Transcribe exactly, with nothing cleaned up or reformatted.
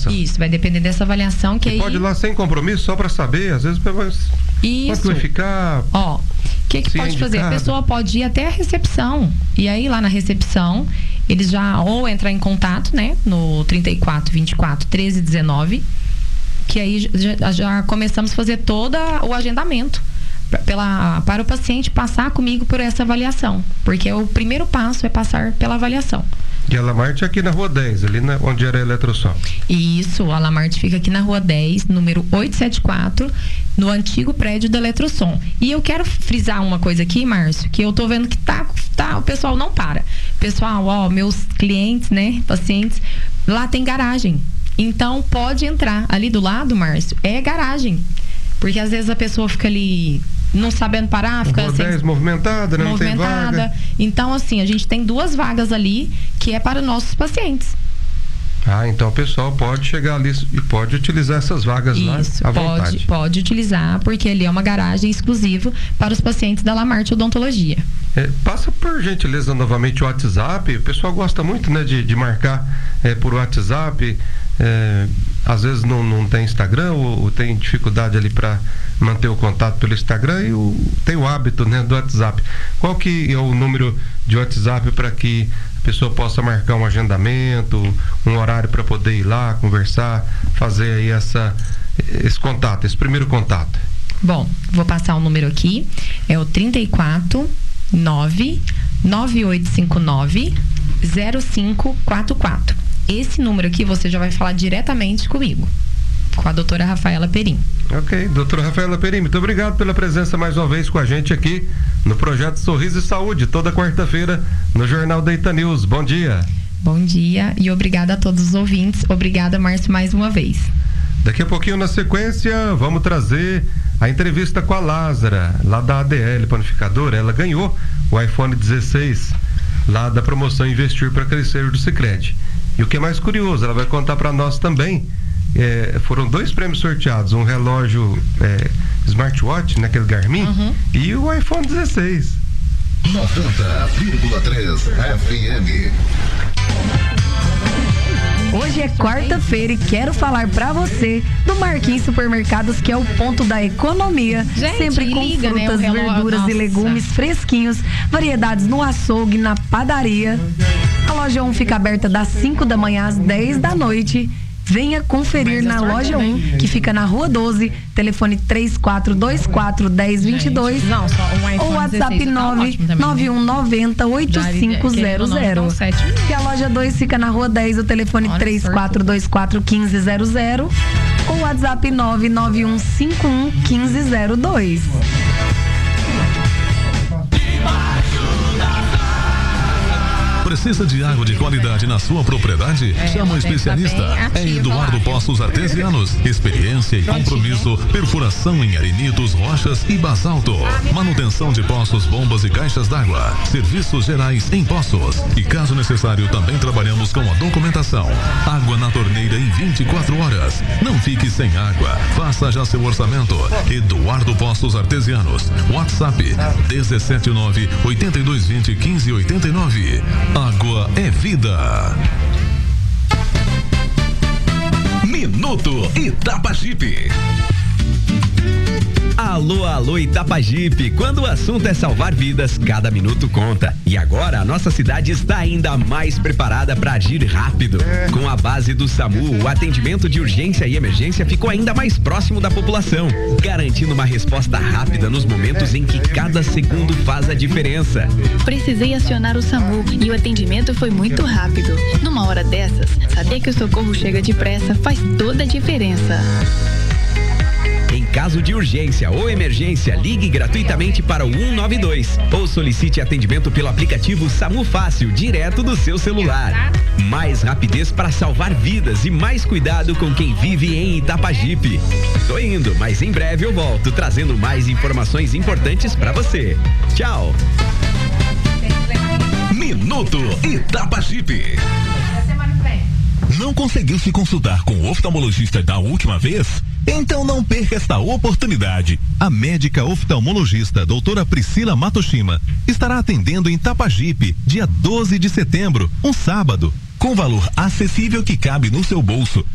avaliação. Isso, vai depender dessa avaliação que e aí... pode ir lá sem compromisso, só para saber, às vezes, Isso. quanto vai ficar... Ó, o que que pode fazer? A pessoa pode ir até a recepção, e aí lá na recepção, eles já, ou entrar em contato, né, no trinta e quatro, vinte e quatro, treze, dezenove, que aí já, já começamos a fazer todo o agendamento pela, para o paciente passar comigo por essa avaliação, porque o primeiro passo é passar pela avaliação. E a Lamarte aqui na Rua dez, ali na, onde era a Eletrosom. Isso, a Lamarte fica aqui na Rua dez, número oitocentos e setenta e quatro, no antigo prédio da Eletrosom. E eu quero frisar uma coisa aqui, Márcio, que eu tô vendo que tá, tá, o pessoal não para. Pessoal, ó, meus clientes, né, pacientes, lá tem garagem. Então pode entrar. Ali do lado, Márcio, é garagem. Porque às vezes a pessoa fica ali não sabendo parar, fica assim, dez, movimentada, né? movimentada. Não tem vaga. Então, assim, a gente tem duas vagas ali que é para nossos pacientes. Ah, então o pessoal pode chegar ali e pode utilizar essas vagas Isso, lá à pode, vontade. Pode utilizar, porque ali é uma garagem exclusiva para os pacientes da Lamarte Odontologia. É, passa por gentileza novamente o WhatsApp. O pessoal gosta muito, né, de, de marcar é, por WhatsApp. É, às vezes não, não tem Instagram ou, ou tem dificuldade ali para manter o contato pelo Instagram e o, tem o hábito, né, do WhatsApp. Qual que é o número de WhatsApp para que a pessoa possa marcar um agendamento, um horário para poder ir lá, conversar, fazer aí essa, esse contato, esse primeiro contato? Bom, vou passar o número aqui, é o trinta e quatro, nove, nove oito cinco nove, zero cinco quatro quatro. Esse número aqui você já vai falar diretamente comigo, com a doutora Rafaela Perim. Ok, doutora Rafaela Perim, muito obrigado pela presença mais uma vez com a gente aqui no Projeto Sorriso e Saúde, toda quarta-feira no Jornal Data News. Bom dia. Bom dia e obrigada a todos os ouvintes. Obrigada, Márcio, mais uma vez. Daqui a pouquinho, na sequência, vamos trazer a entrevista com a Lázara, lá da A D L Panificadora. Ela ganhou o iPhone dezesseis, lá da promoção Investir para Crescer do Sicredi. E o que é mais curioso, ela vai contar para nós também, é, foram dois prêmios sorteados, um relógio é, smartwatch, naquele Garmin, uhum. e o iPhone dezesseis. noventa vírgula três F M. Hoje é quarta-feira e quero falar pra você do Marquinhos Supermercados, que é o ponto da economia. Gente, sempre com liga, frutas, né, verduras Nossa. e legumes fresquinhos, variedades no açougue, na padaria. A loja um fica aberta das cinco da manhã às dez da noite. Venha conferir na loja um, que fica na Rua doze, telefone três quatro dois quatro, um zero dois dois, não, só um iPhone ou WhatsApp nove nove um nove zero oito cinco zero zero. E a loja dois fica na Rua dez, o telefone três quatro dois quatro, um cinco zero zero, ou WhatsApp nove nove um cinco um, um cinco zero dois. Precisa de água de qualidade na sua propriedade? É, Chama o especialista. É Eduardo Poços Artesianos. Experiência e compromisso. Perfuração em arenitos, rochas e basalto. Manutenção de poços, bombas e caixas d'água. Serviços gerais em poços. E caso necessário, também trabalhamos com a documentação. Água na torneira em vinte e quatro horas. Não fique sem água. Faça já seu orçamento. Eduardo Poços Artesianos. WhatsApp dezessete nove, oito dois dois zero, um cinco oito nove. Água é vida. Minuto Itapajipe. Alô, alô Itapajipe, quando o assunto é salvar vidas, cada minuto conta. E agora a nossa cidade está ainda mais preparada para agir rápido. Com a base do SAMU, o atendimento de urgência e emergência ficou ainda mais próximo da população, garantindo uma resposta rápida nos momentos em que cada segundo faz a diferença. Precisei acionar o SAMU e o atendimento foi muito rápido. Numa hora dessas, saber que o socorro chega depressa faz toda a diferença. Em caso de urgência ou emergência, ligue gratuitamente para o um nove dois ou solicite atendimento pelo aplicativo SAMU Fácil, direto do seu celular. Mais rapidez para salvar vidas e mais cuidado com quem vive em Itapajipe. Tô indo, mas em breve eu volto trazendo mais informações importantes para você. Tchau. Minuto Itapajipe. Não conseguiu se consultar com o oftalmologista da última vez? Então não perca esta oportunidade. A médica oftalmologista doutora Priscila Matoshima estará atendendo em Itapajipe, dia doze de setembro, um sábado, com valor acessível que cabe no seu bolso.